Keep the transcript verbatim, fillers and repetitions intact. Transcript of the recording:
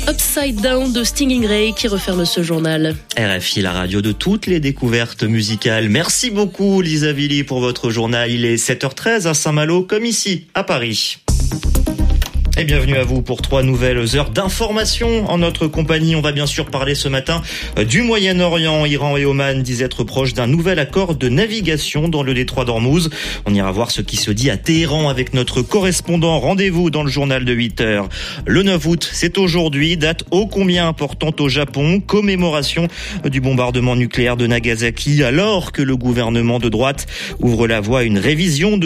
Upside Down de Stinging Ray qui referme ce journal. R F I, la radio de toutes les découvertes musicales. Merci beaucoup Lisa Villy pour votre journal. Il est sept heures treize à Saint-Malo comme ici à Paris. Et bienvenue à vous pour trois nouvelles heures d'information en notre compagnie. On va bien sûr parler ce matin du Moyen-Orient. Iran et Oman disent être proches d'un nouvel accord de navigation dans le détroit d'Ormuz. On ira voir ce qui se dit à Téhéran avec notre correspondant. Rendez-vous dans le journal de huit heures. Le neuf août, c'est aujourd'hui, date ô combien importante au Japon, commémoration du bombardement nucléaire de Nagasaki, alors que le gouvernement de droite ouvre la voie à une révision de